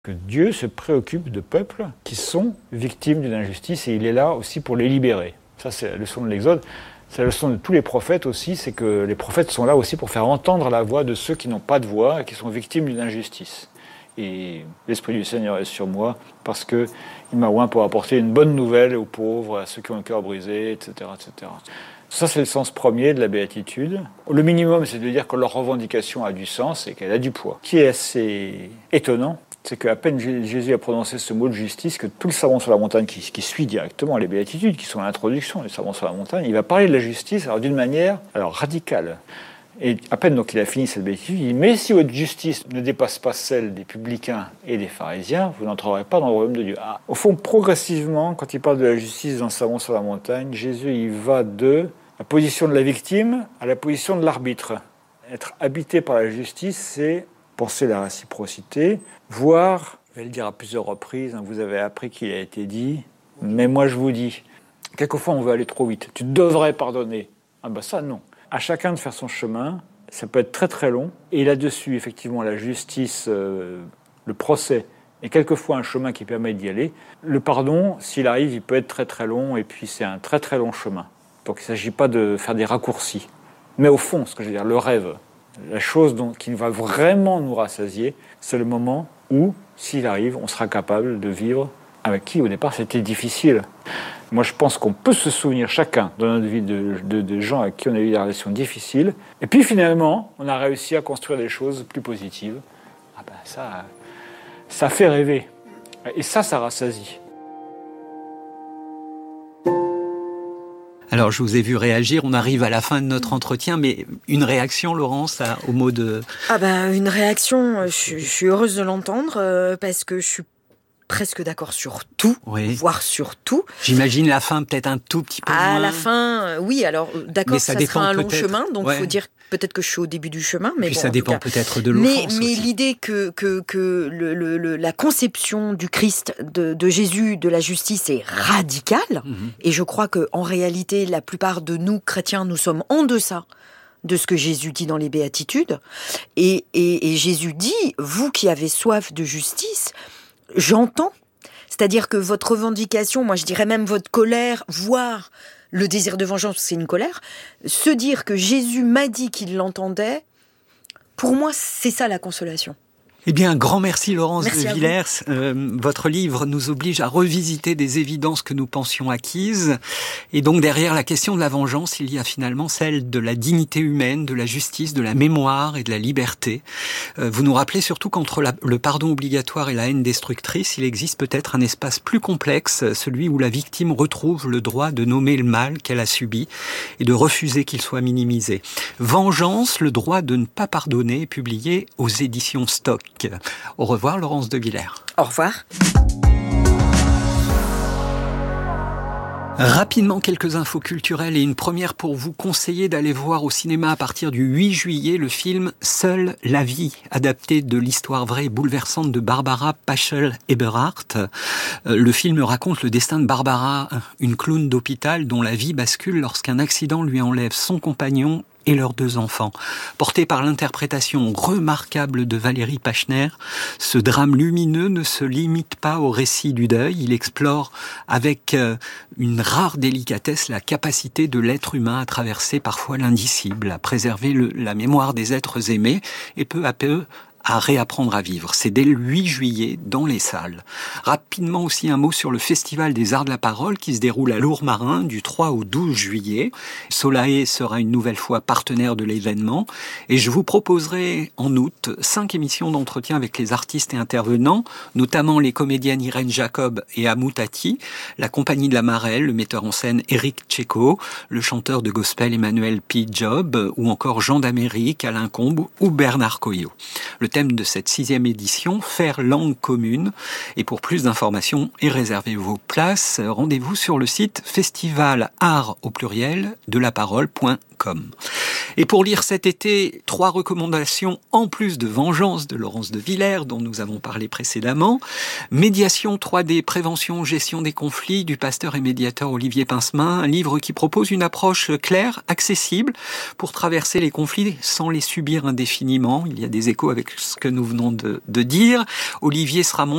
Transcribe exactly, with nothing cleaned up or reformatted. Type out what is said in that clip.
Que Dieu se préoccupe de peuples qui sont victimes d'une injustice et il est là aussi pour les libérer. Ça, c'est la leçon de l'Exode. C'est la leçon de tous les prophètes aussi, c'est que les prophètes sont là aussi pour faire entendre la voix de ceux qui n'ont pas de voix et qui sont victimes d'une injustice. Et l'Esprit du Seigneur est sur moi parce qu'il m'a oint pour apporter une bonne nouvelle aux pauvres, à ceux qui ont le cœur brisé, et cetera, et cetera. Ça, c'est le sens premier de la béatitude. Le minimum, c'est de dire que leur revendication a du sens et qu'elle a du poids. Ce qui est assez étonnant, c'est qu'à peine Jésus a prononcé ce mot de justice, que tout le sermon sur la montagne qui, qui suit directement les béatitudes, qui sont l'introduction du sermon sur la montagne, il va parler de la justice alors d'une manière alors radicale. Et à peine donc il a fini cette béatitude, il dit « Mais si votre justice ne dépasse pas celle des publicains et des pharisiens, vous n'entrerez pas dans le royaume de Dieu. Ah. » Au fond, progressivement, quand il parle de la justice dans le sermon sur la montagne, Jésus il va de la position de la victime à la position de l'arbitre. Être habité par la justice, c'est penser la réciprocité, voir, je vais le dire à plusieurs reprises, hein, vous avez appris qu'il a été dit, mais moi je vous dis, quelquefois on veut aller trop vite, tu devrais pardonner. Ah ben ça non. À chacun de faire son chemin, ça peut être très très long, et là-dessus, effectivement, la justice, euh, le procès, est quelquefois un chemin qui permet d'y aller. Le pardon, s'il arrive, il peut être très très long, et puis c'est un très très long chemin. Donc il ne s'agit pas de faire des raccourcis. Mais au fond, ce que je veux dire, le rêve, la chose dont, qui va vraiment nous rassasier, c'est le moment où, s'il arrive, on sera capable de vivre avec qui, au départ, c'était difficile. Moi, je pense qu'on peut se souvenir chacun dans notre vie de, de, de gens avec qui on a eu des relations difficiles. Et puis, finalement, on a réussi à construire des choses plus positives. Ah ben, ça, ça fait rêver. Et ça, ça rassasie. Alors, je vous ai vu réagir, on arrive à la fin de notre entretien, mais une réaction, Laurence, à, au mot de... Ah ben, une réaction, je, je suis heureuse de l'entendre, euh, parce que je suis presque d'accord sur tout, oui. voire sur tout. J'imagine la fin peut-être un tout petit peu à moins. À la fin, euh, oui, alors d'accord, ça, ça sera un long chemin, donc il ouais. faut dire peut-être que je suis au début du chemin. Mais puis bon, ça dépend cas, peut-être de l'offense Mais, mais aussi. l'idée que, que, que le, le, le, la conception du Christ, de, de Jésus, de la justice est radicale, mm-hmm. et je crois qu'en réalité, la plupart de nous, chrétiens, nous sommes en deçà de ce que Jésus dit dans les Béatitudes. Et, et, et Jésus dit, vous qui avez soif de justice, j'entends. C'est-à-dire que votre revendication, moi je dirais même votre colère, voire le désir de vengeance, c'est une colère, se dire que Jésus m'a dit qu'il l'entendait, pour moi c'est ça la consolation. Eh bien, grand merci Laurence merci de Villers. Euh, votre livre nous oblige à revisiter des évidences que nous pensions acquises. Et donc derrière la question de la vengeance, il y a finalement celle de la dignité humaine, de la justice, de la mémoire et de la liberté. Euh, vous nous rappelez surtout qu'entre la, le pardon obligatoire et la haine destructrice, il existe peut-être un espace plus complexe, celui où la victime retrouve le droit de nommer le mal qu'elle a subi et de refuser qu'il soit minimisé. Vengeance, le droit de ne pas pardonner, publié aux éditions Stock. Au revoir Laurence de Villers. Au revoir. Rapidement, quelques infos culturelles et une première pour vous conseiller d'aller voir au cinéma à partir du huit juillet le film Seule la vie, adapté de l'histoire vraie et bouleversante de Barbara Paschel-Eberhardt. Le film raconte le destin de Barbara, une clown d'hôpital dont la vie bascule lorsqu'un accident lui enlève son compagnon et leurs deux enfants. Porté par l'interprétation remarquable de Valérie Pachner, ce drame lumineux ne se limite pas au récit du deuil. Il explore avec une rare délicatesse la capacité de l'être humain à traverser parfois l'indicible, à préserver le, la mémoire des êtres aimés et peu à peu à réapprendre à vivre. C'est dès le huit juillet dans les salles. Rapidement aussi un mot sur le Festival des Arts de la Parole qui se déroule à Lourmarin du trois au douze juillet. Solae sera une nouvelle fois partenaire de l'événement et je vous proposerai en août cinq émissions d'entretien avec les artistes et intervenants, notamment les comédiennes Irène Jacob et Amou Tati, la compagnie de la Marelle, le metteur en scène Eric Tchéco, le chanteur de gospel Emmanuel P. Job ou encore Jean d'Amérique, Alain Combe ou Bernard Coyot. Le thème de cette sixième édition, faire langue commune. Et pour plus d'informations et réserver vos places, rendez-vous sur le site festival art au pluriel de la parole point com. Et pour lire cet été, trois recommandations en plus de Vengeance de Laurence de Villers, dont nous avons parlé précédemment. Médiation trois D, prévention, gestion des conflits, du pasteur et médiateur Olivier Pincemin, un livre qui propose une approche claire, accessible, pour traverser les conflits sans les subir indéfiniment. Il y a des échos avec ce que nous venons de, de dire. Olivier sera mon